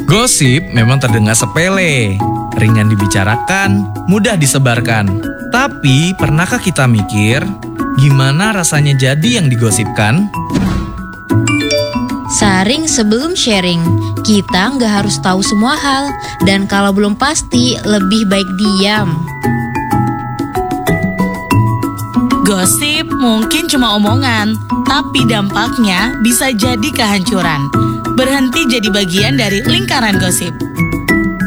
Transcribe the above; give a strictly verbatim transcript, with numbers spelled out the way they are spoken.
Gosip memang terdengar sepele, ringan dibicarakan, mudah disebarkan. Tapi pernahkah kita mikir, gimana rasanya jadi yang digosipkan? Saring sebelum sharing, kita nggak harus tahu semua hal. Dan kalau belum pasti, lebih baik diam. Gosip mungkin cuma omongan, tapi dampaknya bisa jadi kehancuran. Berhenti jadi bagian dari lingkaran gosip.